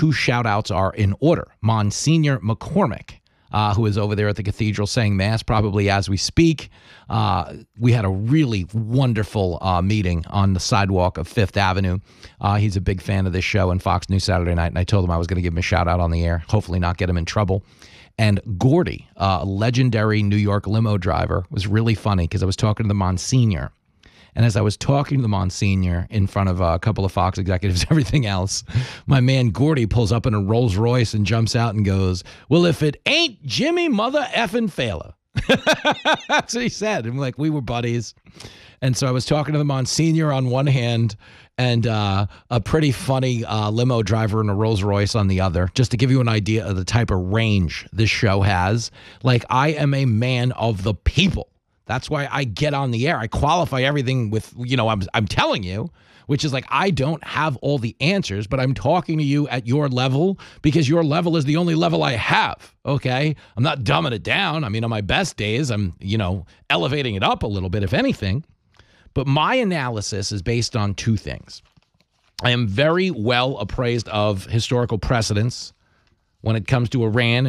two shout-outs are in order. Monsignor McCormick, who is over there at the cathedral saying Mass probably as we speak. We had a really wonderful meeting on the sidewalk of Fifth Avenue. He's a big fan of this show and Fox News Saturday Night, and I told him I was going to give him a shout-out on the air, hopefully not get him in trouble. And Gordy, a legendary New York limo driver, was really funny because I was talking to the Monsignor. And as I was talking to the Monsignor in front of a couple of Fox executives, everything else, my man Gordy pulls up in a Rolls Royce and jumps out and goes, "Well, if it ain't Jimmy mother effing Failer." That's what he said. And like, we were buddies. And so I was talking to the Monsignor on one hand and a pretty funny limo driver in a Rolls Royce on the other, just to give you an idea of the type of range this show has. Like, I am a man of the people. That's why I get on the air. I qualify everything with, I'm telling you, which is like, I don't have all the answers, but I'm talking to you at your level because your level is the only level I have, okay? I'm not dumbing it down. I mean, on my best days, I'm, elevating it up a little bit, if anything. But my analysis is based on two things. I am very well appraised of historical precedents when it comes to Iran